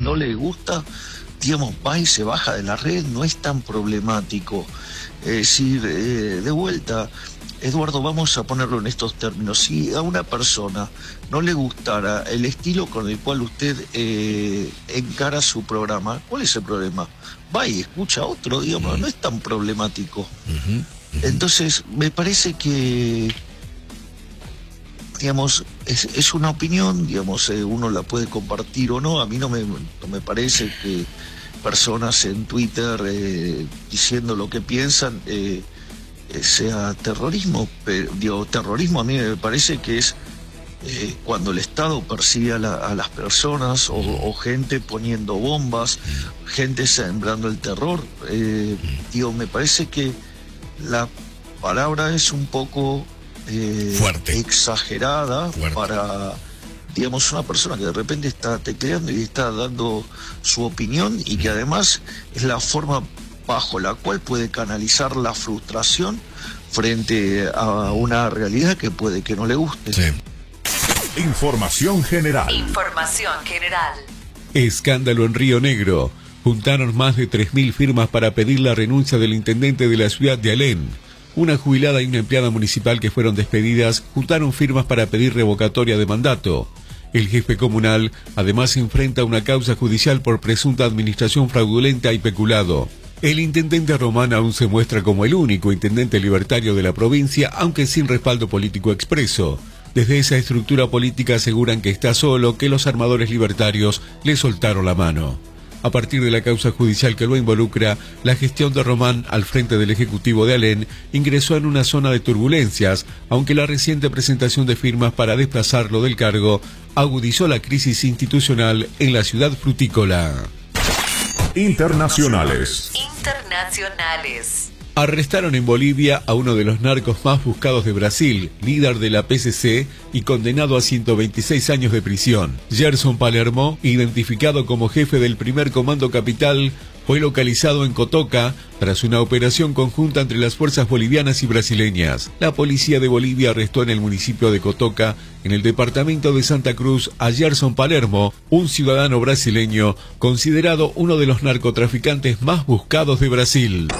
no le gusta, digamos, va y se baja de la red, no es tan problemático. Es decir, de vuelta, Eduardo, vamos a ponerlo en estos términos. Si a una persona no le gustara el estilo con el cual usted encara su programa, ¿cuál es el problema? Va y escucha a otro, digamos, no es tan problemático. Entonces, me parece que, digamos, es una opinión, digamos, uno la puede compartir o no. A mí no me parece que personas en Twitter diciendo lo que piensan sea terrorismo. Pero, digo, terrorismo a mí me parece que es cuando el Estado persigue a las personas o gente poniendo bombas, gente sembrando el terror. Digo, me parece que la palabra es un poco fuerte, exagerada, fuerte, para, digamos, una persona que de repente está tecleando y está dando su opinión y que además es la forma bajo la cual puede canalizar la frustración frente a una realidad que puede que no le guste. Sí. Información general. Información general. Escándalo en Río Negro. Juntaron más de 3.000 firmas para pedir la renuncia del intendente de la ciudad de Alén. Una jubilada y una empleada municipal que fueron despedidas juntaron firmas para pedir revocatoria de mandato. El jefe comunal además enfrenta una causa judicial por presunta administración fraudulenta y peculado. El intendente Román aún se muestra como el único intendente libertario de la provincia, aunque sin respaldo político expreso. Desde esa estructura política aseguran que está solo, que los armadores libertarios le soltaron la mano. A partir de la causa judicial que lo involucra, la gestión de Román al frente del Ejecutivo de Alén ingresó en una zona de turbulencias, aunque la reciente presentación de firmas para desplazarlo del cargo agudizó la crisis institucional en la ciudad frutícola. Internacionales. Internacionales. Arrestaron en Bolivia a uno de los narcos más buscados de Brasil, líder de la PCC y condenado a 126 años de prisión. Gerson Palermo, identificado como jefe del primer comando capital, fue localizado en Cotoca tras una operación conjunta entre las fuerzas bolivianas y brasileñas. La policía de Bolivia arrestó en el municipio de Cotoca, en el departamento de Santa Cruz, a Gerson Palermo, un ciudadano brasileño considerado uno de los narcotraficantes más buscados de Brasil.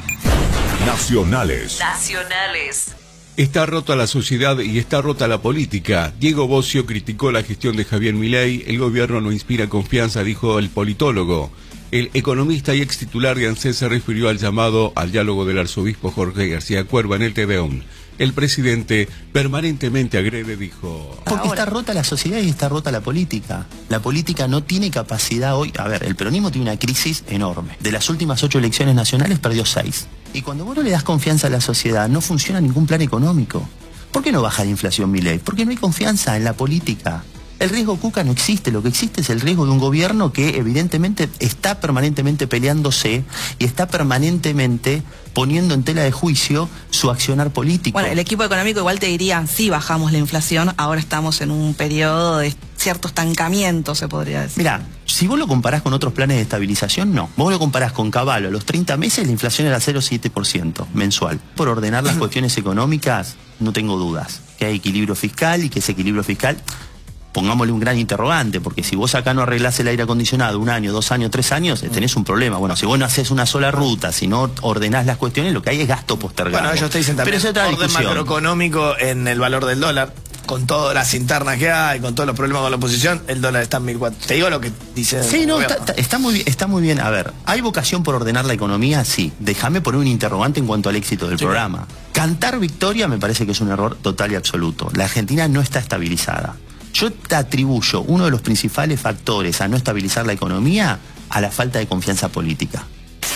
Nacionales. Nacionales. Está rota la sociedad y está rota la política. Diego Bossio criticó la gestión de Javier Milei. El gobierno no inspira confianza, dijo el politólogo. El economista y ex titular de ANSES se refirió al llamado al diálogo del arzobispo Jorge García Cuerva en el Tedeum. El presidente permanentemente agrede, dijo. Porque está rota la sociedad y está rota la política. La política no tiene capacidad hoy. A ver, el peronismo tiene una crisis enorme. De las últimas 8 elecciones nacionales perdió 6. Y cuando vos no le das confianza a la sociedad, no funciona ningún plan económico. ¿Por qué no baja la inflación, Milei? Porque no hay confianza en la política. El riesgo Cuca no existe, lo que existe es el riesgo de un gobierno que evidentemente está permanentemente peleándose y está permanentemente poniendo en tela de juicio su accionar político. Bueno, el equipo económico igual te diría, sí bajamos la inflación, ahora estamos en un periodo de cierto estancamiento, se podría decir. Mirá, si vos lo comparás con otros planes de estabilización, no. Vos lo comparás con Cavallo, a los 30 meses la inflación era 0,7% mensual. Por ordenar las cuestiones económicas, no tengo dudas que hay equilibrio fiscal y que ese equilibrio fiscal, pongámosle un gran interrogante, porque si vos acá no arreglás el aire acondicionado 1 año, 2 años, 3 años, tenés un problema. Bueno, si vos no haces una sola ruta, si no ordenás las cuestiones, lo que hay es gasto postergado. Bueno, ellos te dicen también pero es otra orden discusión macroeconómico en el valor del dólar, con todas las internas que hay, con todos los problemas con la oposición, el dólar está en 1.400. Te digo lo que dice. Sí, no, está muy bien. A ver, ¿hay vocación por ordenar la economía? Sí. Déjame poner un interrogante en cuanto al éxito del programa. Cantar victoria me parece que es un error total y absoluto. La Argentina no está estabilizada. Yo te atribuyo uno de los principales factores a no estabilizar la economía a la falta de confianza política.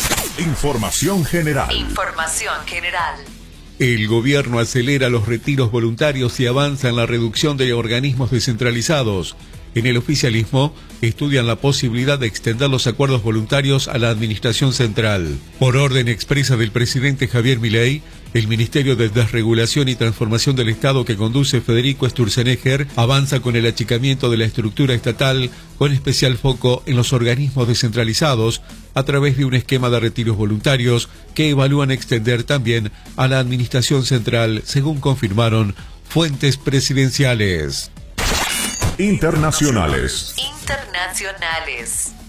Información general. Información general. El gobierno acelera los retiros voluntarios y avanza en la reducción de organismos descentralizados. En el oficialismo estudian la posibilidad de extender los acuerdos voluntarios a la administración central. Por orden expresa del presidente Javier Milei, el Ministerio de Desregulación y Transformación del Estado que conduce Federico Sturzenegger avanza con el achicamiento de la estructura estatal, con especial foco en los organismos descentralizados, a través de un esquema de retiros voluntarios que evalúan extender también a la administración central, según confirmaron fuentes presidenciales. Internacionales. Internacionales.